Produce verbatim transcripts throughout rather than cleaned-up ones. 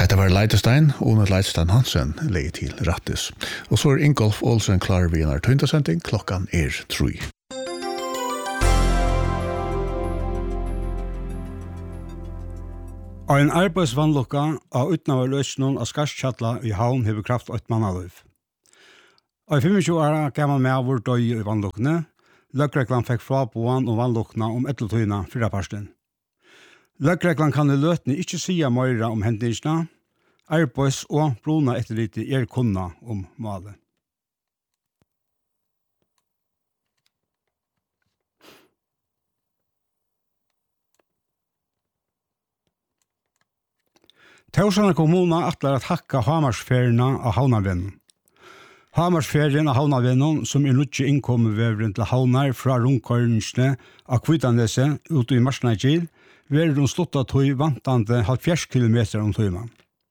Hetta var Leitestein, og Leitestein Hansen legger til Rattis. Og så er Ingolf Olsen klar ved en tøyndasending, klokkan er tre. En arbeidsvannlukka av utnavarløsningen av Skarskjatla i havn hever kraft og et mannaløv. Og i tjuefem år gav man med vår døy i vannlukkene. Løkreglan fikk fra på vann og vannlukkene om ettertøyene fyrre parsten. Løkreglan kan i løtene ikke sige mer om hendelsene. Arbeids- og bruna etterlite er kunna om malet. Tórshavnar kommuna atlar at hakka Hamarsferina av havnavennen. Hamarsferien av havnavennen, som er nødvendig innkommet veveren til havnar fra rundkøringsne av Kvitanese ute i Marsnagil, vil de slutta tog vantande halvfjerds kilometer om tøyman.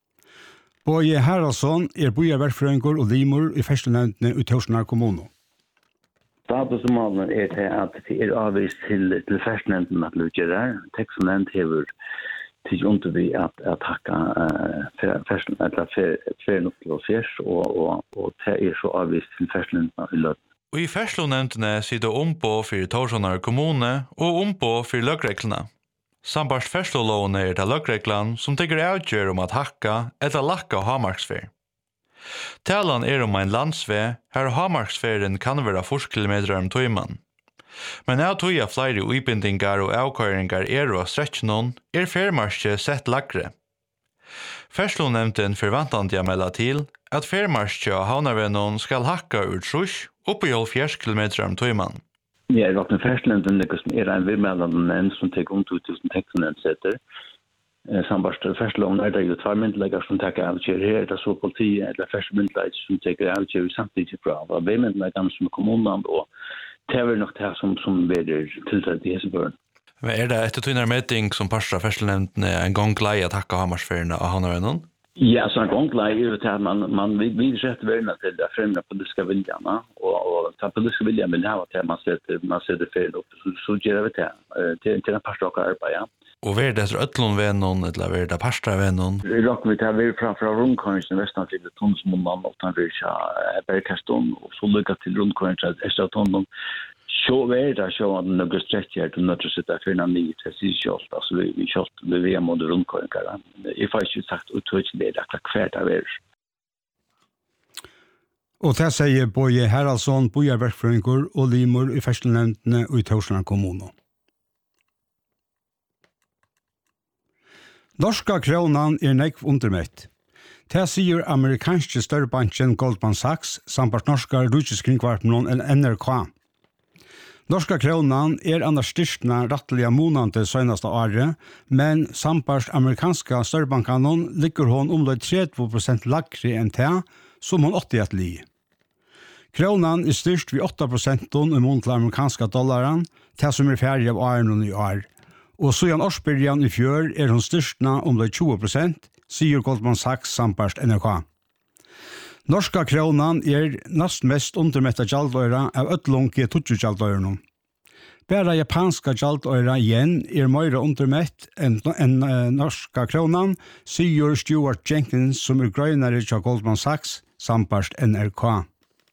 Boje Haraldsson er bojarverkfrøyngur og limur i festelnevntene i Tórshavnar kommuna. Statusmålen er til at det er avvist til, til festelnevntene at lukker der. Tekstnevnt hever til under vi at at hakka ferslen eller fer nok til fjers og og og det er så avvist til ferslen i løt. Og i ferslonevntene sitter ombå for Tórshavnar kommune og ombå for løgreglene. Sambart ferslålovene er det løgreglene som tenker avgjør om at hakka eller lakka Hamarsfer. Talan er om en landsve, her Hamarsferen kan være fjorten kilometer om tøyman. Men av tog av flere uibindingar og avkøringar er og stretchnon er fermarsje sett lagre. Ferslonevnten forvantande jeg melda til at fermarsje av havnavennen skal hakka ut trus opp i halvfjerds kilometer om tøyman. Ja, det var ferslonevnten er en virmeldende nevn som tek om to tusen tekstnevnsetter. Sambart fersloven er det jo tverrmyndelager som teker avkjør her, det er så politiet eller fersmyndelager som teker avkjør samtidig fra. Det var virmeldelager som er kommunen og det er nok det som, som blir tiltatt i hesebøren. Men er det etter tøyner meting som parstra ferselnevnten en gang glei at hakka Hamarsferien av havnavennen? Ja, så en gang glei er det at man, man vil sette verden til det fremre politiske viljene, og, og den politiske viljen vil ha til man setter, man setter ferien opp, så, så gjør vi det til, til en parstra arbeid, ja. Og er det etter øtlånvennen, eller er det parstra-vennen? Vi råkker vi til å være fra, fra rundkøringen vestan til Tonsmånen, og den vil ikke bergkasten, og så lykke til rundkøringen til Tonsmånen. Så er det så at noen strekker til nødt til å sitte for en ny til seg selv, altså vi, vi kjølt ved V M og rundkøringen. Jeg har ikke sagt uttrykkelig det, det er hvert av er. Og det sier Boje Haraldsson, bojarverkfrøyngur og limur i festelnevntene og i Tórshavnar kommuna. Norska kronan er nekv undermett. Det sier amerikanske størrebanken Goldman Sachs samt norska rutskringvarpen N R K. Norska kronan er annars styrstna ratteliga månande søgnaste året, men samt amerikanska størrebankene ligger hon om det tretti prosent lagre enn det, som hon åtti at li. Kronan er styrst ved åtta prosent i mån til amerikanska dollaren, det som er ferdig av åren i år. Og så igjen årsbyrjan i fjør er hun styrstna om det tjue prosent, sier Goldman Sachs samt N R K. Norska kronan er nast mest undermetta gjaldøyra av ötlunke tutsi gjaldøyrene. Bara japanska gjaldøyra igjen er meira undermett enn en, uh, norska kronan, sier Stuart Jenkins som er grøynare til Goldman Sachs samt N R K.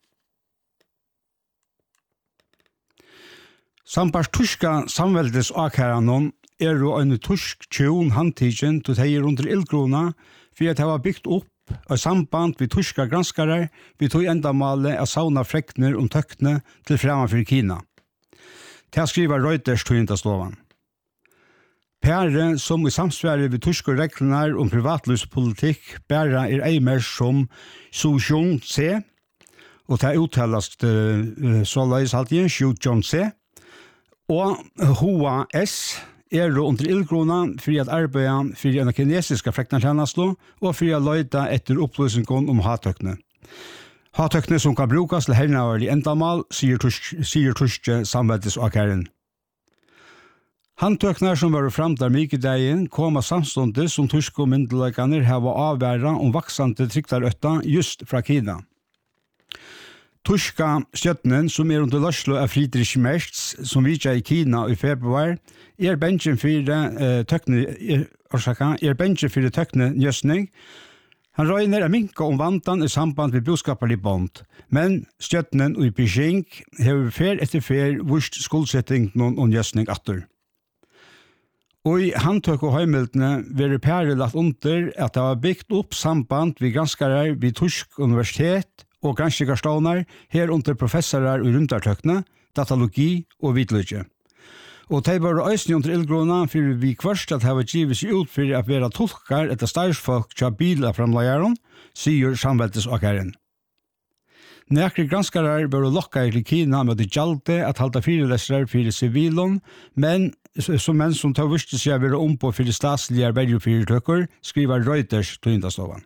Sampars tyska samveldes akæranon er jo en tysk tjon handtidjen til teier under ildkrona for at det var bygd opp av samband ved tyska granskare vi tog endamalet av sauna frekner om tøkne til fremme for Kina. Det skriver Reuters tøyndaslovan. Pære som i samsvære ved tyske reglene om privatløspolitikk bæra er eimer som Sujong C, og det uttales uh, så løys alltid Sujong C, og H A S er under ildkrona for at arbeide for en kinesiske freknartjenestlo og for å løyta etter opplysningen om hattøkne. Hattøkne som kan brukes til hernaverlig endamal, sier tyske samveldes-akæren. Handtøkner som var frem der mykedegjen kom samståndet som tyske myndeløkene har avværet om vaksande tryktarøtta just fra Kina. Tyska stjøttenen, som er under løslo av Friedrich Merz, som vidtja i Kina i februar, er bensjen for uh, tøkne, er, er bensjen for tøkne njøsning. Han røyner er minka om vantan i samband med boskaperlig bond, men stjøttenen i Beijing har fer etter fer vurst skuldsetting noen og njøsning atter. Og i handtøk og høymildene vil pære lagt under at det var byggt opp samband ved granskere ved Tysk universitet og granskikarståner her under professorer i rundartøkene, datalogi og vidløgje. Og de var øyne under ildgrona for vi kvørst at hava givet seg ut for at være tolkar etter starsfolk til bilaframlageren, sier samveltesakeren. Nekre granskare bør lokka til Kina med det gjalde at halda firelesere for sivilon, men som menn som tar vurste seg å være om på for statslige arbeiderfyrtøkker, skriver Reuters til Indastovan.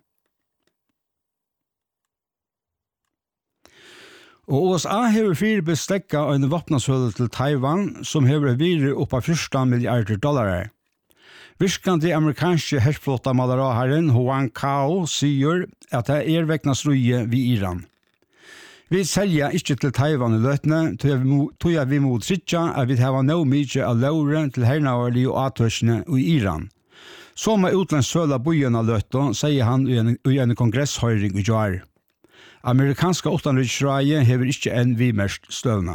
Og U S A hever fyrir bestekka en vapnasøle til Taiwan som hever virre oppa fjorten milliarder dollarer. Virkande amerikanske herflotta malaraharen Huang Kao sier at det er vekna strøye vid Iran. Vi selger ikke til Taiwan i løtene, tog jeg vi mot sittja at vi har nå mye av laure til hernavarlig og atørsene i Iran. Som er utlandssøla bojen av løtene, sier han i en, i en kongresshøyring i Joar. Amerikanska utenriksraie hever ikke en vimerst støvna.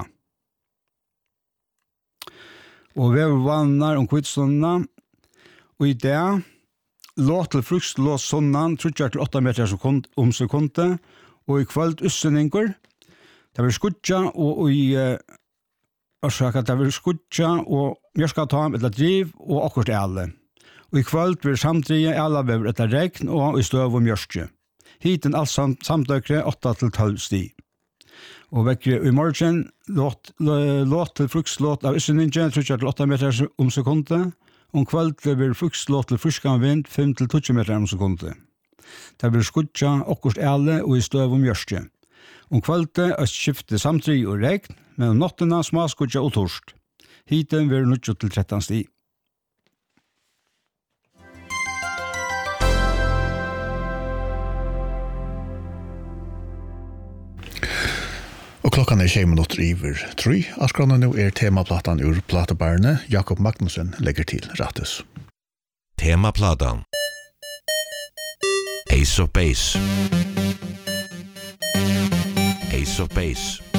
Og vi er vannar om kvittstunna, og i det, låt til frukst lås sunnan, trutjar til åtta meter sekund, om sekundet, og i kvöld ussenninger, det vil skudja, og i orsaka, det vil skudja, og mjørskatam etter driv, og akkurat alle. Og i kvöld vil samtidig alle vever etter regn, og i støv og mjørskje. Hiten alt samt, samtøkre åtta til tolv sti. Og vekkere i morgen, låt, låt til frukslåt av ussenninger, trutjar til åtta meter om sekundet, om kvöld vil frukslåt til fruskan vind, fem til tolv meter om sekundet. Det vil skudja okkurst alle og i støv og mjørskje. Om kvöldet er skiftet samtri og regn, men om nottena smaskudja og torst. Hiten vil nutjo til tretton sti. Og klokkan er tjei minutter iver tru. Askrona nu er temaplatan ur platebarne. Jakob Magnussen legger til rattes. Temaplatan Ace of Base Ace of Base